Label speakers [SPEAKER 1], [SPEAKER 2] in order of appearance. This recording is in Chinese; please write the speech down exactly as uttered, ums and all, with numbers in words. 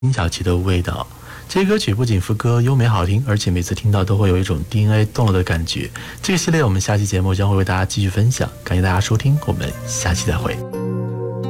[SPEAKER 1] 辛晓琪的味道。这些歌曲不仅副歌优美好听，而且每次听到都会有一种 D N A 动了的感觉。这个系列我们下期节目将会为大家继续分享，感谢大家收听，我们下期再会。